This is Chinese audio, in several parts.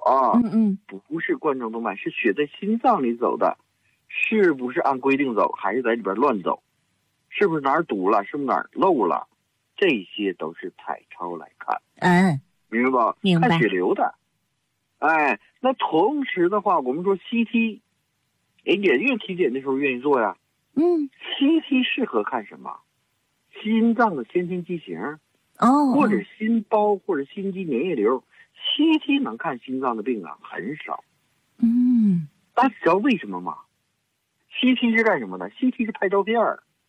啊， 嗯不是冠状动脉，是血在心脏里走的，是不是按规定走，还是在里边乱走？是不是哪儿堵了？是不是哪儿漏了？这些都是彩超来看，明白吧？ 明白。 看血流的。哎，那同时的话，我们说 CT， 也愿意体检的时候愿意做呀。CT 适合看什么？心脏的先天畸形，或者心包或者心肌粘液瘤。CT 能看心脏的病啊，很少。大家知道为什么吗？ CT 是干什么的？ CT 是拍照片。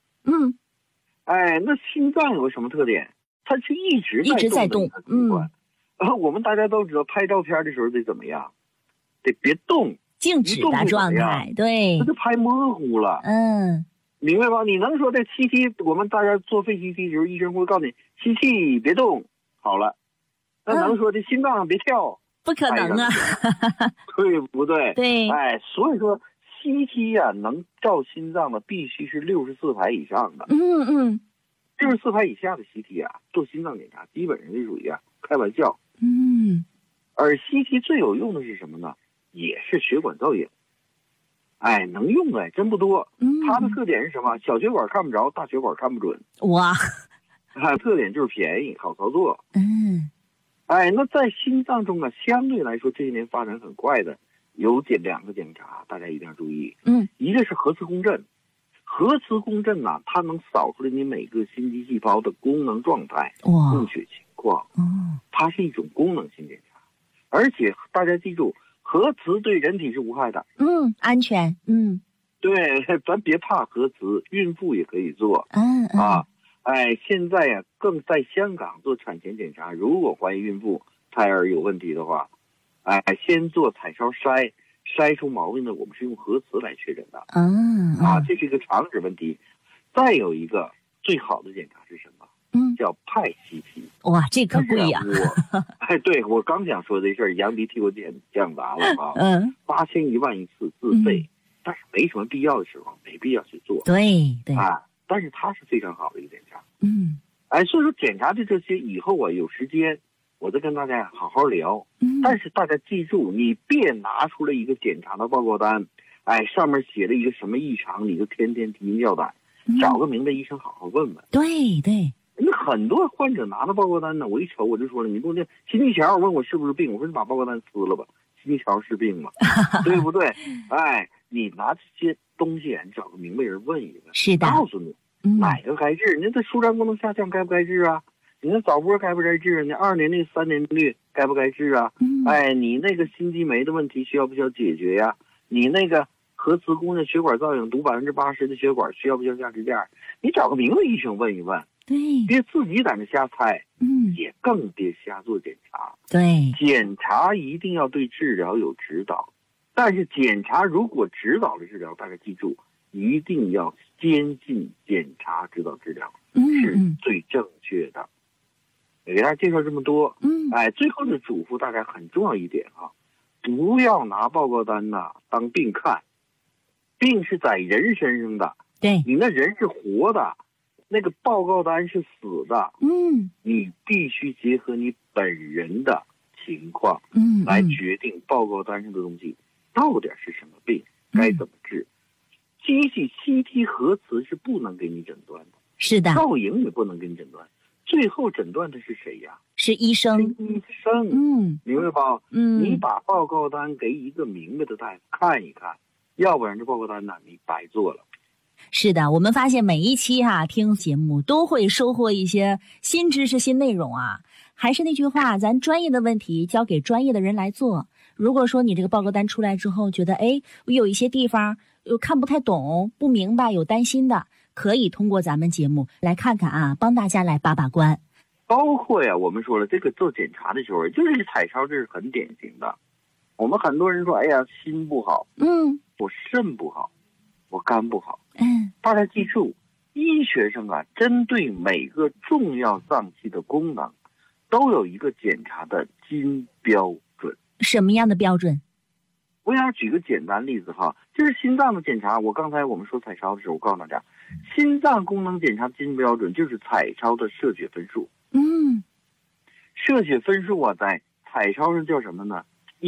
哎，那心脏有个什么特点？它是一直在动。我们大家都知道，拍照片的时候得怎么样？得别动， 静止的状态，对， 它就拍模糊了。明白吧？你能说这 CT， 我们大家做肺 CT 的时候，医生会告诉你 CT 别动，好了。那能说这心脏别跳？ 不可能啊， 对不对？ 对， 哎，所以说 CT 啊，能照心脏的必须是64排以上的。64排以下的 CT 啊，做心脏检查基本上就属于开玩笑。而 CT 最有用的是什么呢？也是血管造影。哎，能用的真不多。它的特点是什么？小血管看不着，大血管看不准。 哇， 特点就是便宜，好操作。哎，那在心脏中呢，相对来说这些年发展很快的有两个检查，大家一定要注意。一个是核磁共振。核磁共振呢，它能扫出来你每个心肌细胞的功能状态、供血情况。它是一种功能性检查，而且大家记住，核磁对人体是无害的。 安全。 对，咱别怕核磁，孕妇也可以做。哎，现在呀，更在香港做产前检查，如果怀疑孕妇胎儿有问题的话，哎，先做彩超筛出毛病的，我们是用核磁来确诊的。这是一个常识问题。再有一个最好的检查是什么？叫派 CT。 哇，这可贵呀！ 对，我刚想说这事儿，杨迪替我讲答了啊。8000、1万一次自费，但是没什么必要的时候，没必要去做。 对。 但是它是非常好的一个检查。所以说检查的这些以后啊，有时间我再跟大家好好聊。但是大家记住，你别拿出来一个检查的报告单，上面写了一个什么异常，你就天天提心吊胆。找个明白医生好好问问。 对。 那很多患者拿着报告单呢，我一瞅我就说了，你不能心肌桥问我是不是病，我说你把报告单撕了吧，心肌桥是病吗？对不对？你拿这些东西你找个明白人问一问， 是的， 告诉你哪个该治。你这舒张功能下降该不该治啊？你那早搏该不该治？你2年率、3年率该不该治啊？你那个心肌酶的问题需要不需要解决呀？你那个核磁共振血管造影堵80%的血管需要不需要下支架？你找个明白医生问一问。 对， 别自己在那瞎猜。也更别瞎做检查。 对， 检查一定要对治疗有指导，但是检查如果指导了治疗，大家记住，一定要先进检查指导治疗，是最正确的。给大家介绍这么多。最后的嘱咐大家很重要一点不要拿报告单当病看，病是在人身上的， 对， 你那人是活的，那个报告单是死的。你必须结合你本人的情况，来决定报告单上的东西到底是什么病，该怎么治。机器 CT 核磁是不能给你诊断的， 是的， 造影也不能给你诊断，最后诊断的是谁呀？ 是医生。 是医生。明白吧？你把报告单给一个明白的大夫看一看，要不然这报告单你白做了。 是的，我们发现每一期听节目都会收获一些新知识、新内容还是那句话，咱专业的问题交给专业的人来做。如果说你这个报告单出来之后，觉得我有一些地方又看不太懂、不明白、有担心的，可以通过咱们节目来看看帮大家来把把关。 包括我们说了，这个做检查的时候，就是彩超，这是很典型的。我们很多人说，心不好，我肾不好，我肝不好。大家记住，医学上针对每个重要脏器的功能，都有一个检查的金标准。 什么样的标准？ 我想举个简单例子就是心脏的检查。刚才我们说彩超的时候，我告诉大家，心脏功能检查的金标准就是彩超的射血分数。射血分数在彩超上叫什么呢？